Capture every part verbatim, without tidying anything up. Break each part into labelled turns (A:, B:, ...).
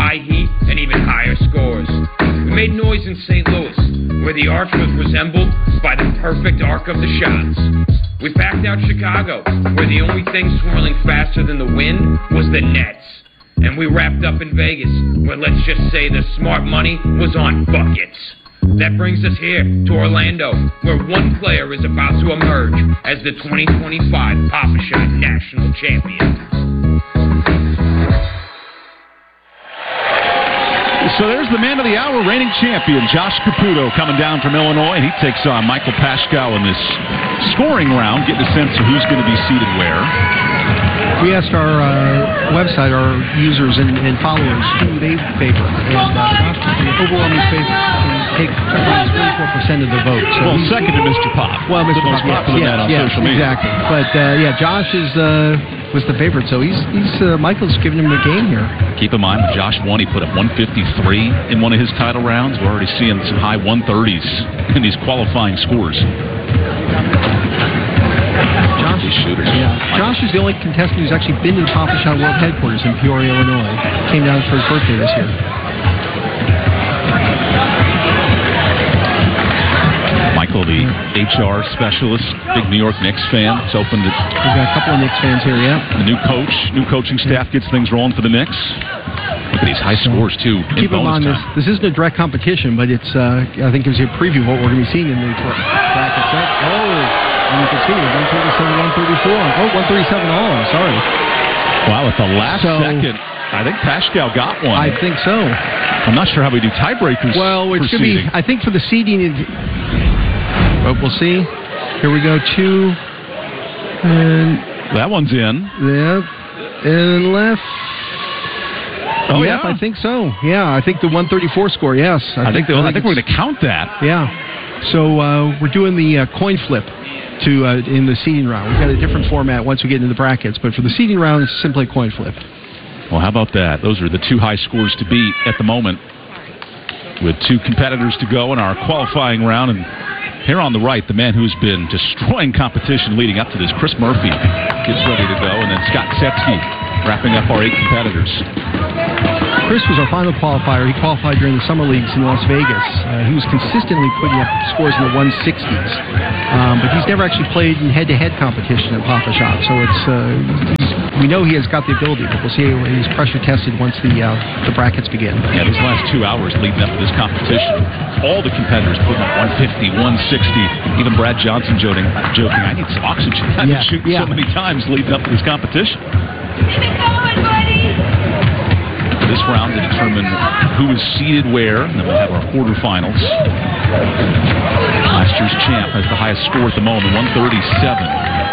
A: high heat and even higher scores. We made noise in Saint Louis, where the arch was resembled by the perfect arc of the shots. We packed out Chicago, where the only thing swirling faster than the wind was the Nets. And we wrapped up in Vegas, where let's just say the smart money was on buckets. That brings us here to Orlando, where one player is about to emerge as the twenty twenty-five Pop-A-Shot National Champion.
B: So there's the man of the hour, reigning champion, Josh Caputo, coming down from Illinois, and he takes on Michael Paschal in this scoring round, getting a sense of who's going to be seated where.
C: We asked our uh, website, our users and, and followers, who they favor, and uh, Josh is the overwhelming favorite. Take twenty-four percent of the vote. So
B: well, second to Mister Pop.
C: Well, Mister
B: The most
C: Pop,
B: popular
C: yes,
B: man on
C: yes,
B: social media.
C: Exactly. But uh, yeah, Josh is uh, was the favorite, so he's he's uh, Michael's giving him a game here.
B: Keep in mind, when Josh won, he put up one fifty-three in one of his title rounds. We're already seeing some high one thirties in these qualifying scores.
C: Josh,
B: these shooters.
C: Yeah. Josh is the only contestant who's actually been to the Pop-A-Shot World Headquarters in Peoria, Illinois. Came down for his birthday this year.
B: Michael, the H R specialist, big New York Knicks fan. It's opened. To,
C: We've got a couple of Knicks fans here, yeah.
B: The new coach, new coaching staff gets things rolling for the Knicks. Look at these high so, scores, too.
C: Keep in mind, this, this isn't a direct competition, but it's, uh, I think, gives you a preview of what we're going to be seeing in the brackets. Oh, and you can see it, one thirty-seven, one thirty-four. Oh, one thirty-seven all, I'm sorry.
B: Wow, at the last
C: so,
B: second, I think Paschal got one.
C: I think so.
B: I'm not sure how we do tiebreakers.
C: Well, it's going to be, I think for the seeding, but we'll see. Here we go, two, and...
B: That one's in.
C: Yeah, and left.
B: Oh,
C: yep,
B: yeah?
C: I think so. Yeah, I think the one thirty-four score, yes.
B: I, I think, think, I
C: I
B: think we're going to count that.
C: Yeah. So uh, we're doing the uh, coin flip to uh, in the seeding round. We've got a different format once we get into the brackets, but for the seeding round, it's simply a coin flip.
B: Well, how about that? Those are the two high scores to beat at the moment, with two competitors to go in our qualifying round. And here on the right, the man who's been destroying competition leading up to this, Chris Murphy, gets ready to go, and then Scott Setsky wrapping up our eight competitors.
C: Chris was our final qualifier. He qualified during the summer leagues in Las Vegas. Uh, he was consistently putting up scores in the one sixties, um, but he's never actually played in head-to-head competition at Pop-A-Shot. So it's uh, we know he has got the ability, but we'll see how he's pressure tested once the uh, the brackets begin.
B: Yeah, these last two hours leading up to this competition, all the competitors putting up one fifty, one sixty. Even Brad Johnson joking, joking I need some oxygen. I've been
C: yeah,
B: shooting
C: yeah.
B: so many times leading up to this competition.
D: Keep it going, buddy!
B: This round to determine who is seated where, and then we'll have our quarterfinals. Last year's champ has the highest score at the moment, one thirty-seven.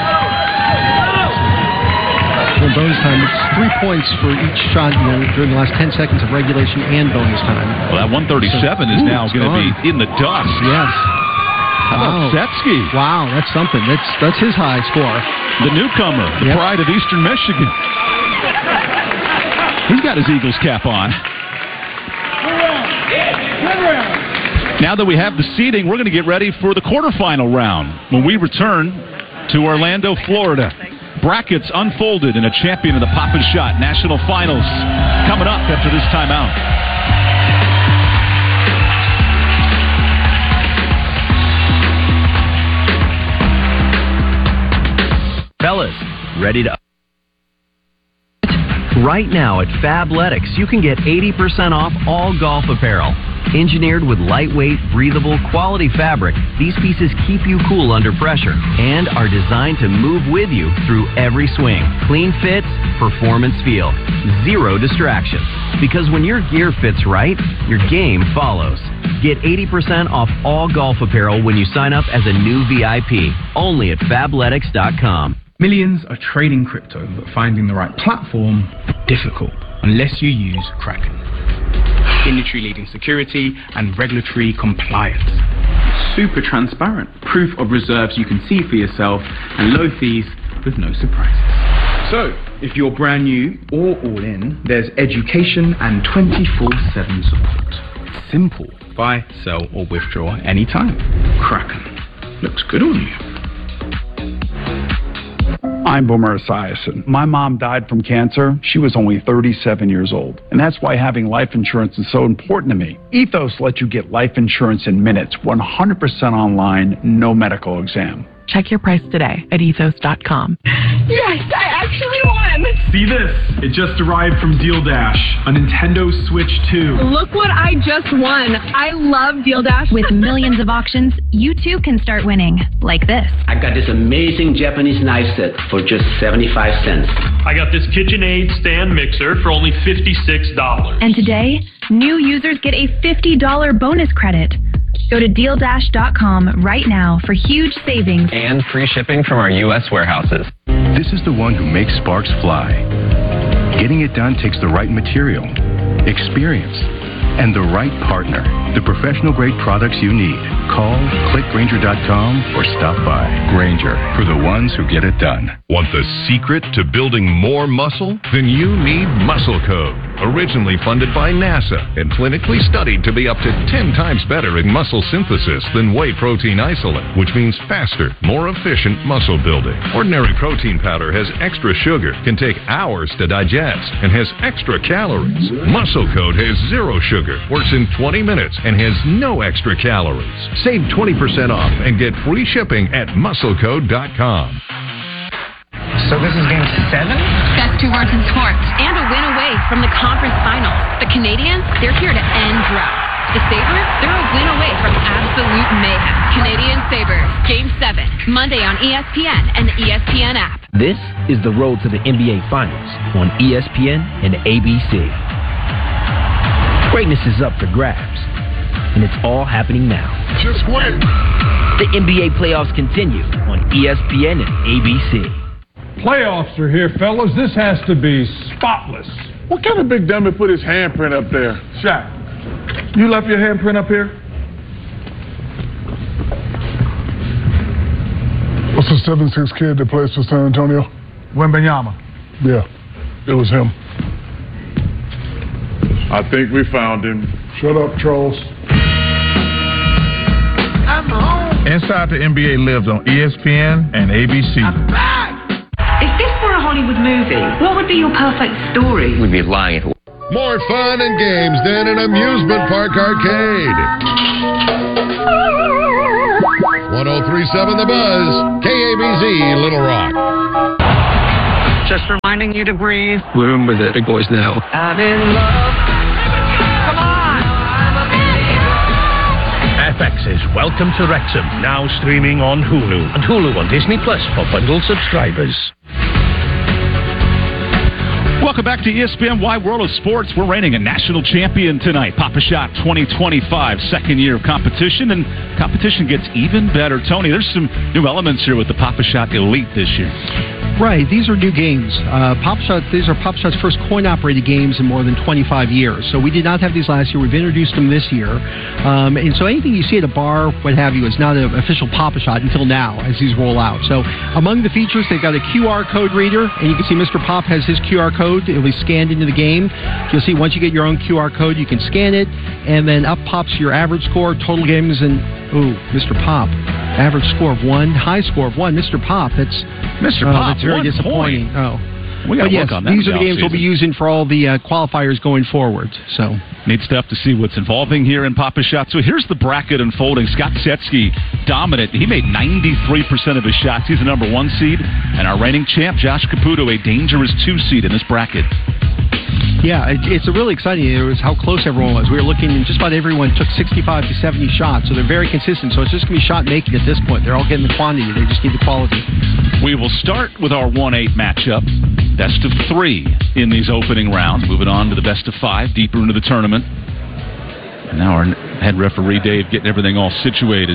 C: In bonus time, it's three points for each shot you know, during the last ten seconds of regulation and bonus time.
B: Well, that one thirty-seven so, is ooh, now going to be in the dust.
C: Yes.
B: How
C: wow.
B: about Setsky?
C: Wow, that's something. That's that's his high score.
B: The newcomer, the yep. pride of Eastern Michigan. He's got his Eagles cap on. Now that we have the seeding, we're going to get ready for the quarterfinal round when we return to Orlando, Florida. Brackets unfolded and a champion of the Pop-A-Shot National Finals coming up after this timeout.
E: Fellas, ready to... Right now at Fabletics, you can get eighty percent off all golf apparel. Engineered with lightweight, breathable, quality fabric, these pieces keep you cool under pressure and are designed to move with you through every swing. Clean fits, performance feel, zero distractions. Because when your gear fits right, your game follows. Get eighty percent off all golf apparel when you sign up as a new V I P. Only at Fabletics dot com.
F: Millions are trading crypto, but finding the right platform, difficult, unless you use Kraken. Industry-leading security and regulatory compliance. Super transparent, proof of reserves you can see for yourself, and low fees with no surprises. So, if you're brand new or all in, there's education and twenty-four seven support. It's simple. Buy, sell, or withdraw anytime. Kraken. Looks good on you.
G: I'm Boomer Esiason. My mom died from cancer. She was only thirty-seven years old. And that's why having life insurance is so important to me. Ethos lets you get life insurance in minutes, one hundred percent online, no medical exam.
H: Check your price today at ethos dot com.
D: Yes, I actually won!
I: See this? It just arrived from Deal Dash, a Nintendo Switch two.
D: Look what I just won. I love Deal Dash.
J: With millions of auctions, you too can start winning. Like this.
K: I got this amazing Japanese knife set for just seventy-five cents.
L: I got this KitchenAid stand mixer for only fifty-six dollars.
J: And today, new users get a fifty dollars bonus credit. Go to deal dash dot com right now for huge savings.
M: And free shipping from our U S warehouses.
N: This is the one who makes sparks fly. Getting it done takes the right material, experience, and the right partner. The professional grade products you need. Call, click Grainger dot com, or stop by. Grainger, for the ones who get it done.
O: Want the secret to building more muscle? Then you need Muscle Code. Originally funded by NASA and clinically studied to be up to ten times better in muscle synthesis than whey protein isolate, which means faster, more efficient muscle building. Ordinary protein powder has extra sugar, can take hours to digest, and has extra calories. Muscle Code has zero sugar, works in twenty minutes, and has no extra calories. Save twenty percent off and get free shipping at muscle code dot com.
P: So this is game seven?
Q: Best two words in sports. And a win away from the conference finals. The Canadians, they're here to end droughts. The Sabres, they're a win away from absolute mayhem. Canadian Sabres, game seven, Monday on E S P N and the E S P N app.
R: This is the road to the N B A Finals on E S P N and A B C. Greatness is up for grabs, and it's all happening now.
S: Just win.
R: The N B A playoffs continue on E S P N and A B C.
T: Playoffs are here, fellas. This has to be spotless.
S: What kind of big dummy put his handprint up there?
T: Shaq, you left your handprint up here?
S: What's the seven six kid that plays for San Antonio?
T: Wembanyama.
S: Yeah, it was him. I think we found him. Shut up, trolls.
T: I'm home.
U: Inside the N B A lives on E S P N and A B C.
T: I'm back.
V: If this were a Hollywood movie, what would be your perfect story?
M: We'd be lying.
O: More fun and games than an amusement park arcade. one oh three point seven The Buzz, K A B Z, Little Rock.
P: Just reminding you to breathe.
M: We're in with it, big boys now.
P: I'm in love. Come on!
W: F X's Welcome to Wrexham, now streaming on Hulu. And Hulu on Disney Plus for bundle subscribers.
B: Welcome back to E S P N Wide World of Sports. We're reigning a national champion tonight. Pop-A-Shot twenty twenty-five, second year of competition, and competition gets even better. Tony, there's some new elements here with the Pop-A-Shot Elite this year.
C: Right, these are new games. Uh, Pop-Shot, these are Pop-Shot's first coin-operated games in more than twenty-five years. So we did not have these last year. We've introduced them this year. Um, and so anything you see at a bar, what have you, is not an official Pop-A-Shot until now as these roll out. So among the features, they've got a Q R code reader, and you can see Mister Pop has his Q R code. It'll be scanned into the game. You'll see once you get your own Q R code, you can scan it, and then up pops your average score, total games, and, ooh, Mister Pop. Average score of one, high score of one. Mister Pop, that's...
B: Mister
C: Oh,
B: Pop,
C: that's very disappointing.
B: Point.
C: Oh.
B: We got to
C: yes,
B: work on that.
C: These are the games we'll be using for all the uh, qualifiers going forward. So
B: neat stuff to see what's evolving here in Pop-A-Shot. So here's the bracket unfolding. Scott Setsky dominant. He made ninety-three percent of his shots. He's the number one seed. And our reigning champ, Josh Caputo, a dangerous two seed in this bracket.
C: Yeah, it, it's a really exciting. It was how close everyone was. We were looking, and just about everyone took sixty-five to seventy shots, so they're very consistent. So it's just going to be shot making at this point. They're all getting the quantity. They just need the quality.
B: We will start with our one eight matchup. Best of three in these opening rounds. Moving on to the best of five, deeper into the tournament. And now our head referee, Dave, getting everything all situated.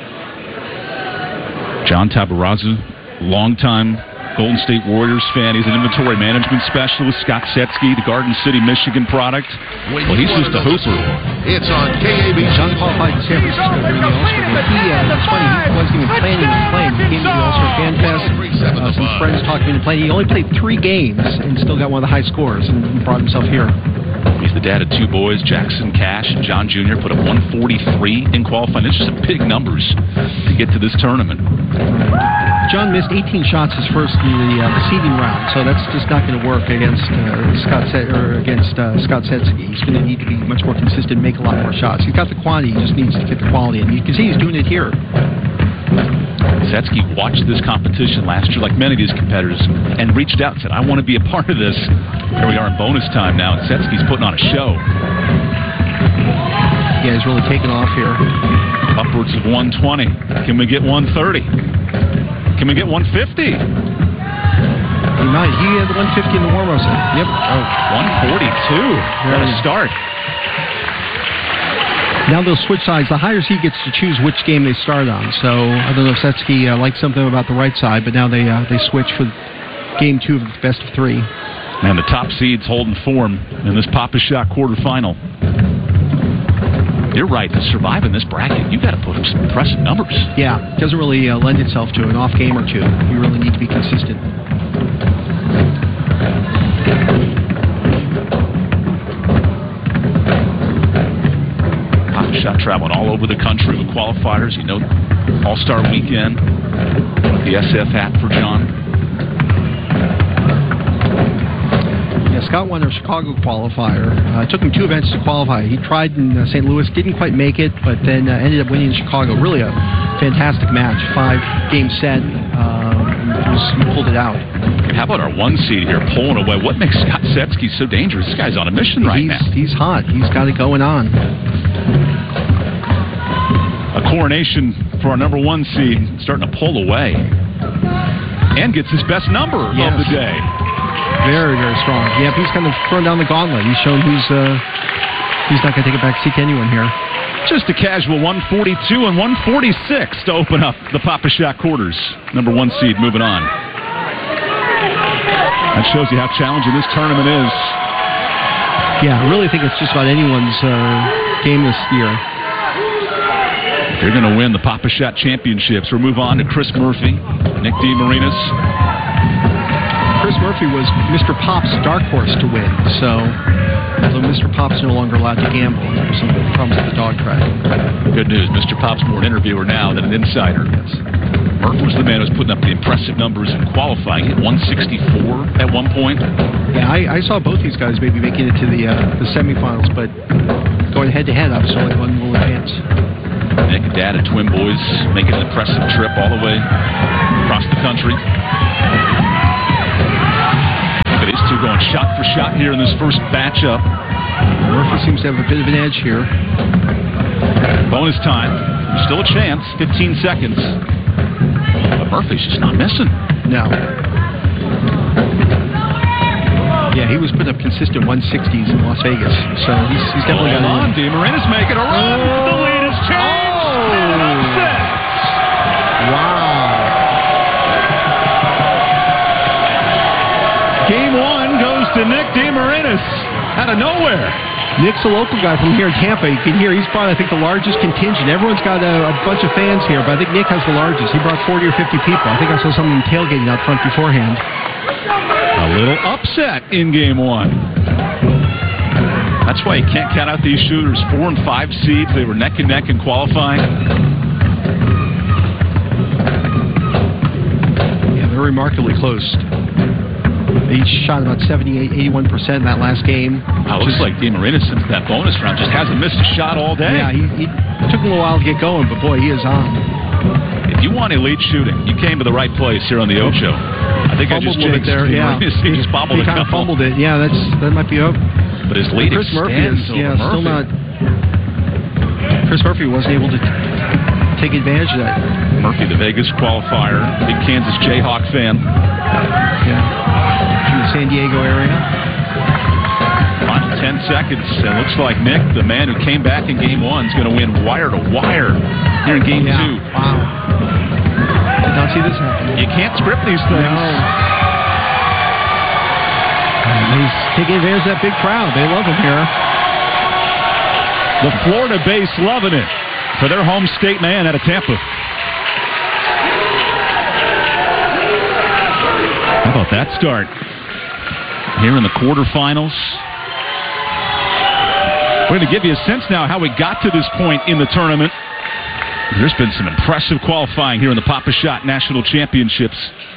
B: John Tabarazza, longtime Golden State Warriors fan. He's an inventory management specialist. Scott Setsky, the Garden City, Michigan product.
O: When
B: well, he's just a hooper.
O: It's on K A B C.
C: John qualified in San Francisco during the All-Star game. He, uh, it's funny, he wasn't even planning on playing. He came to the All-Star Fan Fest. Uh, some friends talked him into playing. He only played three games and still got one of the high scores and brought himself here.
B: He's the dad of two boys, Jackson Cash and John Junior Put up one forty-three in qualifying. It's just big numbers to get to this tournament.
C: John missed eighteen shots his first in the uh, the seeding round, so that's just not going to work against uh, Scott Set, or against uh, Scott Setsky. He's going to need to be much more consistent, make a lot more shots. He's got the quantity, he just needs to get the quality, and you can see he's doing it here.
B: Setsky watched this competition last year, like many of these competitors, and reached out and said, I want to be a part of this. Here we are in bonus time now, and Setsky's putting on a show.
C: Yeah, he's really taken off here.
B: Upwards of one twenty. Can we get one thirty? Can we get one fifty?
C: He might. He had the one fifty in the warm-up. Yep.
B: Oh, one forty-two. What a start.
C: Now they'll switch sides. The higher seed gets to choose which game they start on. So I don't know if Setsky uh, likes something about the right side, but now they uh, they switch for game two of the best of three.
B: And the top seeds holding form in this Pop-A-Shot quarterfinal. You're right. To survive in this bracket, you got to put up some impressive numbers.
C: Yeah, it doesn't really uh, lend itself to an off game or two. You really need to be consistent.
B: Pop-A-Shot traveling all over the country with qualifiers. You know, All-Star Weekend, the S F hat for John.
C: Yeah, Scott won a Chicago qualifier. Uh, it took him two events to qualify. He tried in uh, Saint Louis, didn't quite make it, but then uh, ended up winning in Chicago. Really a fantastic match. Five-game set. Uh, was, he pulled it out.
B: How about our one seed here pulling away? What makes Scott Setsky so dangerous? This guy's on a mission right
C: he's,
B: now.
C: He's hot. He's got it going on.
B: A coronation for our number one seed, starting to pull away. And gets his best number
C: yes.
B: of the day.
C: Very, very strong. Yep, he's kind of thrown down the gauntlet. He's shown who's uh, he's not going to take a back seat to anyone here.
B: Just a casual one forty-two and one forty-six to open up the Pop-A-Shot quarters. Number one seed moving on. That shows you how challenging this tournament is.
C: Yeah, I really think it's just about anyone's uh, game this year.
B: If you're going to win the Pop-A-Shot championships, we'll move on to Chris Murphy, Nick DeMarinis.
C: Chris Murphy was Mister Pop's dark horse to win, so although Mister Pop's no longer allowed to gamble, and there's some problems with the dog track.
B: Good news, Mister Pop's more an interviewer now than an insider. Murphy was the man who was putting up the impressive numbers in qualifying. He hit one sixty-four at one point.
C: Yeah, I, I saw both these guys maybe making it to the uh, the semifinals, but going head-to-head, I was only one will advance.
B: Nick and Dad and twin boys making an impressive trip all the way across the country. These two going shot for shot here in this first matchup.
C: Murphy seems to have a bit of an edge here.
B: Bonus time. Still a chance. fifteen seconds. But Murphy's just not missing.
C: No. Yeah, he was putting up consistent one sixties in Las Vegas. So he's, he's definitely got
B: on. DeMarinis making a run. Oh. The lead has changed. Oh. And an upset.
C: Wow.
B: Game one goes to Nick DeMarinis out of nowhere.
C: Nick's a local guy from here in Tampa. You can hear he's brought, I think, the largest contingent. Everyone's got a, a bunch of fans here, but I think Nick has the largest. He brought forty or fifty people. I think I saw someone tailgating out front beforehand.
B: A little upset in game one. That's why you can't count out these shooters. Four and five seeds. They were neck and neck in qualifying.
C: Yeah, they're remarkably close. They each shot about seventy-eight, eighty-one percent in that last game.
B: Oh, it looks like DeMarinis since that bonus round just hasn't missed a shot all day.
C: Yeah, he, he took him a while to get going, but boy, he is on.
B: If you want elite shooting, you came to the right place here on the Ocho. I think
C: fumbled
B: I just jinxed
C: there. Yeah,
B: he just bobbled
C: he
B: a
C: kind of
B: couple.
C: fumbled it. Yeah, that's that might be up.
B: But his lead
C: Chris Murphy is yeah
B: Murphy.
C: still not. Chris Murphy wasn't able to t- take advantage of that.
B: Murphy, the Vegas qualifier, big Kansas Jayhawk fan.
C: Yeah. In the San Diego area.
B: Final ten seconds. It looks like Nick, the man who came back in game one, is going to win wire to wire here in game
C: yeah.
B: two.
C: Wow. Did not see this happen.
B: You can't script these things.
C: No. He's taking advantage of that big crowd. They love him here.
B: The Florida base loving it for their home state man out of Tampa. How about that start? Here in the quarterfinals. We're going to give you a sense now how we got to this point in the tournament. There's been some impressive qualifying here in the Pop-A-Shot National Championships.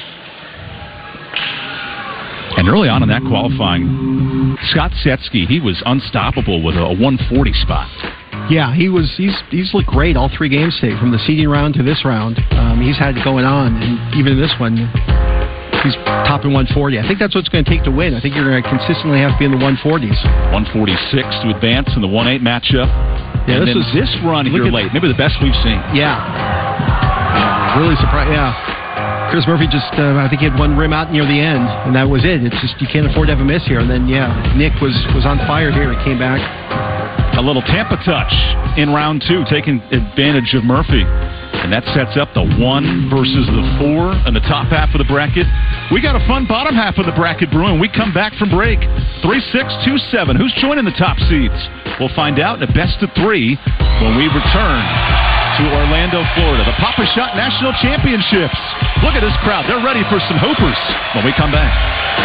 B: And early on in that qualifying, Scott Setsky, he was unstoppable with a one forty spot.
C: Yeah, he was. He's he's looked great all three games today, from the seeding round to this round. Um, he's had it going on, and even in this one, he's topping one forty. I think that's what it's going to take to win. I think you're going to consistently have to be in the one forties.
B: one forty-six to advance in the one eight matchup.
C: Yeah,
B: and
C: this
B: then
C: was
B: this run here late, maybe the best we've seen.
C: Yeah, really surprised. Yeah. Chris Murphy just, uh, I think he had one rim out near the end, and that was it. It's just, you can't afford to have a miss here. And then, yeah, Nick was, was on fire here. He came back.
B: A little Tampa touch in round two, taking advantage of Murphy. And that sets up the one versus the four in the top half of the bracket. We got a fun bottom half of the bracket brewing. We come back from break. three six two seven. Who's joining the top seeds? We'll find out in a best of three when we return to Orlando, Florida. The Pop-A-Shot National Championships. Look at this crowd. They're ready for some hoopers when we come back.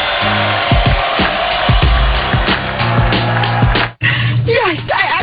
D: Yes, I...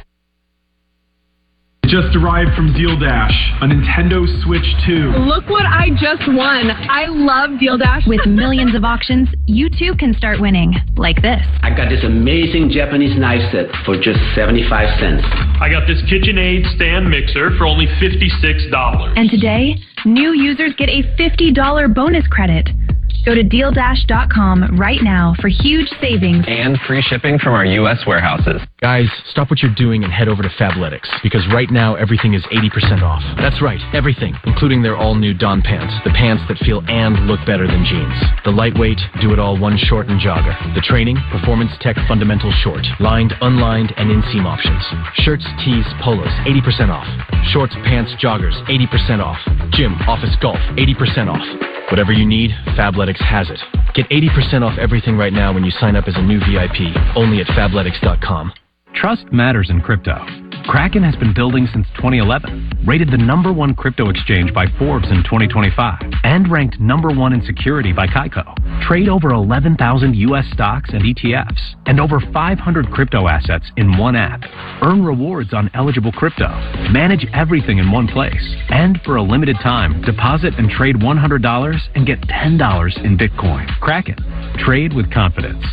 I: Just arrived from Deal Dash, a Nintendo Switch two.
D: Look what I just won. I love Deal Dash.
J: With millions of auctions, you too can start winning. Like this.
K: I got this amazing Japanese knife set for just seventy-five cents.
L: I got this KitchenAid stand mixer for only fifty-six dollars.
J: And today, new users get a fifty dollars bonus credit. Go to deal dash dot com right now for huge savings.
M: And free shipping from our U S warehouses.
R: Guys, stop what you're doing and head over to Fabletics, because right now everything is eighty percent off. That's right, everything, including their all-new Dawn pants. The pants that feel and look better than jeans. The lightweight, do-it-all one short and jogger. The training, Performance Tech Fundamental Short. Lined, unlined, and inseam options. Shirts, tees, polos, eighty percent off. Shorts, pants, joggers, eighty percent off. Gym, office, golf, eighty percent off. Whatever you need, Fabletics has it. Get eighty percent off everything right now when you sign up as a new V I P, only at fabletics dot com.
A: Trust matters in crypto. Kraken has been building since twenty eleven, rated the number one crypto exchange by Forbes in twenty twenty-five, and ranked number one in security by Kaiko. Trade over eleven thousand U S stocks and E T Fs, and over five hundred crypto assets in one app. Earn rewards on eligible crypto. Manage everything in one place. And for a limited time, deposit and trade one hundred dollars and get ten dollars in Bitcoin. Kraken. Trade with confidence.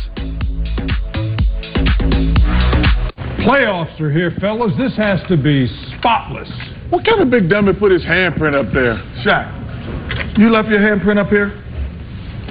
T: Playoffs are here, fellas. This has to be spotless.
S: What kind of big dummy put his handprint up there?
T: Shaq, you left your handprint up here?